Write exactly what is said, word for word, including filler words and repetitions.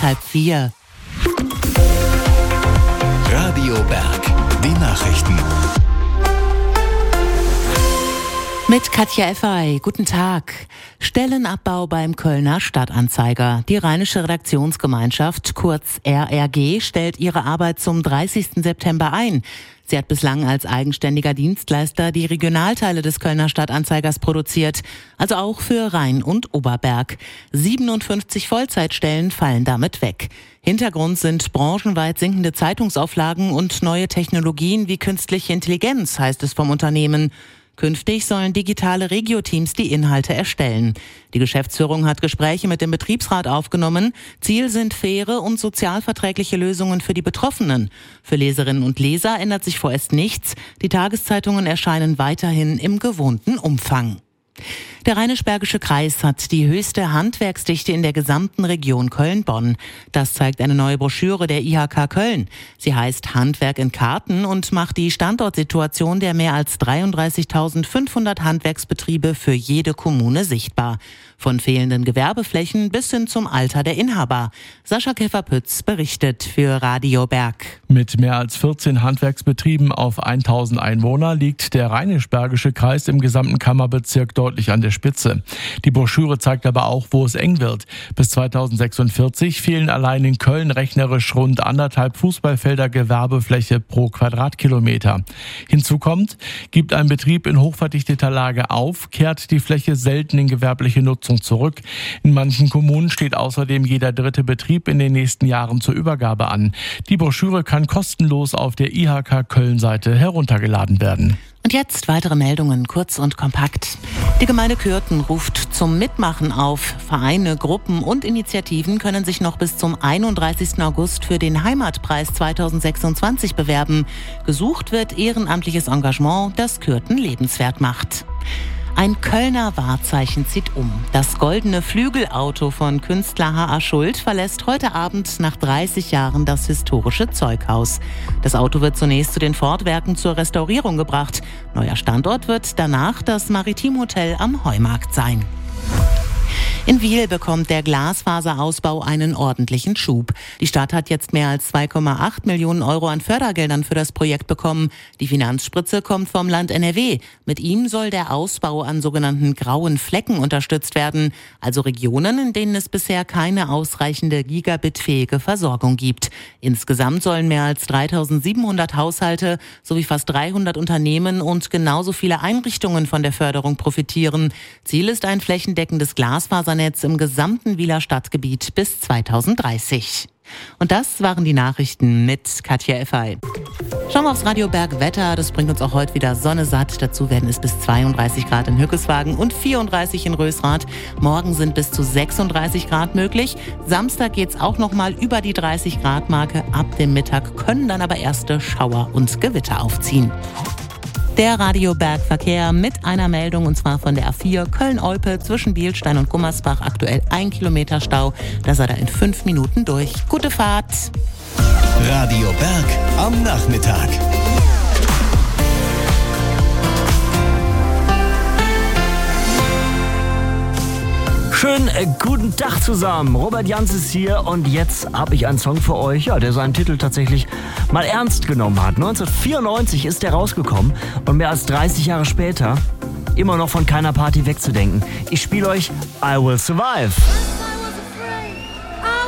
halb vier. Radio Berg, die Nachrichten. Mit Katja Effay, guten Tag. Stellenabbau beim Kölner Stadtanzeiger. Die Rheinische Redaktionsgemeinschaft, kurz R R G, stellt ihre Arbeit zum dreißigsten September ein. Sie hat bislang als eigenständiger Dienstleister die Regionalteile des Kölner Stadtanzeigers produziert, also auch für Rhein und Oberberg. siebenundfünfzig Vollzeitstellen fallen damit weg. Hintergrund sind branchenweit sinkende Zeitungsauflagen und neue Technologien wie künstliche Intelligenz, heißt es vom Unternehmen. Künftig sollen digitale Regio-Teams die Inhalte erstellen. Die Geschäftsführung hat Gespräche mit dem Betriebsrat aufgenommen. Ziel sind faire und sozialverträgliche Lösungen für die Betroffenen. Für Leserinnen und Leser ändert sich vorerst nichts. Die Tageszeitungen erscheinen weiterhin im gewohnten Umfang. Der Rheinisch-Bergische Kreis hat die höchste Handwerksdichte in der gesamten Region Köln-Bonn. Das zeigt eine neue Broschüre der I H K Köln. Sie heißt Handwerk in Karten und macht die Standortsituation der mehr als dreiunddreißigtausendfünfhundert Handwerksbetriebe für jede Kommune sichtbar. Von fehlenden Gewerbeflächen bis hin zum Alter der Inhaber. Sascha Käfer-Pütz berichtet für Radio Berg. Mit mehr als vierzehn Handwerksbetrieben auf tausend Einwohner liegt der Rheinisch-Bergische Kreis im gesamten Kammerbezirk deutlich an der Spitze. Die Broschüre zeigt aber auch, wo es eng wird. Bis zweitausendsechsundvierzig fehlen allein in Köln rechnerisch rund anderthalb Fußballfelder Gewerbefläche pro Quadratkilometer. Hinzu kommt, gibt ein Betrieb in hochverdichteter Lage auf, kehrt die Fläche selten in gewerbliche Nutzung zurück. In manchen Kommunen steht außerdem jeder dritte Betrieb in den nächsten Jahren zur Übergabe an. Die Broschüre kann kostenlos auf der I H K Köln-Seite heruntergeladen werden. Und jetzt weitere Meldungen, kurz und kompakt. Die Gemeinde Kürten ruft zum Mitmachen auf. Vereine, Gruppen und Initiativen können sich noch bis zum einunddreißigsten August für den Heimatpreis zweitausendsechsundzwanzig bewerben. Gesucht wird ehrenamtliches Engagement, das Kürten lebenswert macht. Ein Kölner Wahrzeichen zieht um. Das goldene Flügelauto von Künstler H A. Schuld verlässt heute Abend nach dreißig Jahren das historische Zeughaus. Das Auto wird zunächst zu den Fortwerken zur Restaurierung gebracht. Neuer Standort wird danach das Maritimhotel am Heumarkt sein. In Wil bekommt der Glasfaserausbau einen ordentlichen Schub. Die Stadt hat jetzt mehr als zwei Komma acht Millionen Euro an Fördergeldern für das Projekt bekommen. Die Finanzspritze kommt vom Land N R W. Mit ihm soll der Ausbau an sogenannten grauen Flecken unterstützt werden, also Regionen, in denen es bisher keine ausreichende gigabitfähige Versorgung gibt. Insgesamt sollen mehr als dreitausendsiebenhundert Haushalte sowie fast dreihundert Unternehmen und genauso viele Einrichtungen von der Förderung profitieren. Ziel ist ein flächendeckendes Glasfasernetz im gesamten Wiler Stadtgebiet bis zweitausenddreißig. Und das waren die Nachrichten mit Katja Effay. Schauen wir aufs Radio Berg Wetter. Das bringt uns auch heute wieder Sonne satt. Dazu werden es bis zweiunddreißig Grad in Hückeswagen und vierunddreißig in Rösrath. Morgen sind bis zu sechsunddreißig Grad möglich. Samstag geht's auch noch mal über die dreißig Grad Marke. Ab dem Mittag können dann aber erste Schauer und Gewitter aufziehen. Der Radio Berg Verkehr mit einer Meldung, und zwar von der A vier Köln-Olpe zwischen Bielstein und Gummersbach. Aktuell ein Kilometer Stau. Da sei er in fünf Minuten durch. Gute Fahrt. Radio Berg am Nachmittag. Schönen äh, guten Tag zusammen. Robert Jans ist hier und jetzt habe ich einen Song für euch, ja, der seinen Titel tatsächlich mal ernst genommen hat. neunzehnhundertvierundneunzig ist der rausgekommen und mehr als dreißig Jahre später immer noch von keiner Party wegzudenken. Ich spiele euch I Will Survive.